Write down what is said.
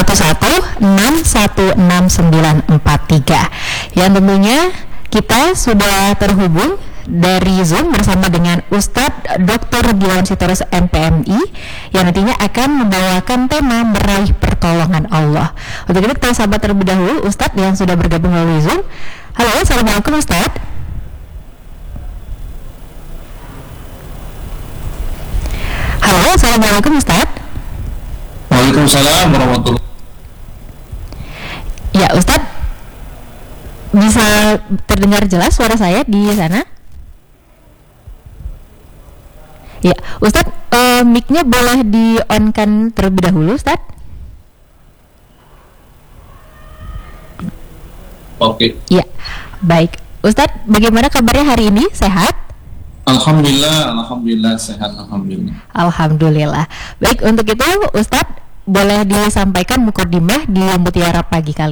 0811-616-943. Yang tentunya kita sudah terhubung dari Zoom bersama dengan Ustadz Dr. Giawan Sitorus MPMI yang nantinya akan membawakan tema meraih pertolongan Allah. Untuk itu kita sahabat terlebih dahulu Ustadz yang sudah bergabung melalui Zoom. Halo, assalamualaikum Ustadz. Halo, assalamualaikum Ustadz. Waalaikumsalam warahmatullahi. Ya Ustadz, bisa terdengar jelas suara saya di sana? Ya, Ustadz, mic-nya boleh di-on-kan terlebih dahulu, Ustadz? Oke. Ya, baik. Ustadz, bagaimana kabarnya hari ini? Sehat? Alhamdulillah sehat, alhamdulillah. Alhamdulillah. Baik, untuk itu Ustadz, boleh disampaikan mukadimah di Mutiara Pagi kali